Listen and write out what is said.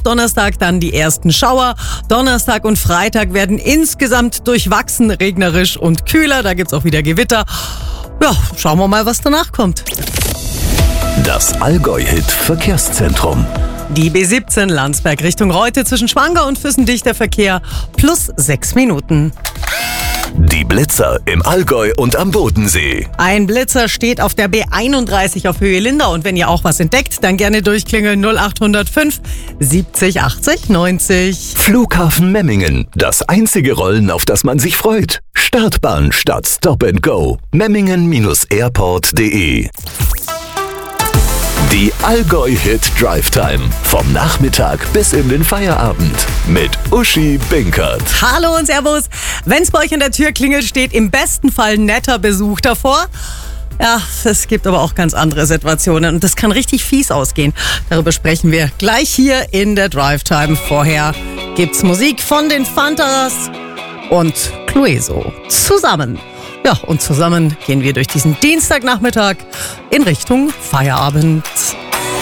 Donnerstag dann die ersten Schauer. Donnerstag und Freitag werden insgesamt durchwachsen, regnerisch und kühler. Da gibt's auch wieder Gewitter. Ja, schauen wir mal, was danach kommt. Das Allgäu-Hit-Verkehrszentrum. Die B17 Landsberg Richtung Reute zwischen Schwangau und Füssen dichter Verkehr plus 6 Minuten. Die Blitzer im Allgäu und am Bodensee. Ein Blitzer steht auf der B31 auf Höhe Lindau und wenn ihr auch was entdeckt, dann gerne durchklingeln 0805 70 80 90. Flughafen Memmingen. Das einzige Rollen, auf das man sich freut. Startbahn statt Stop and Go. Memmingen-airport.de. Die Allgäu-Hit Drive Time. Vom Nachmittag bis in den Feierabend. Mit Uschi Binkert. Hallo und Servus. Wenn's bei euch an der Tür klingelt, steht im besten Fall netter Besuch davor. Ja, es gibt aber auch ganz andere Situationen und das kann richtig fies ausgehen. Darüber sprechen wir gleich hier in der Drive Time. Vorher gibt's Musik von den Fantas und Clueso zusammen. Ja, und zusammen gehen wir durch diesen Dienstagnachmittag in Richtung Feierabend.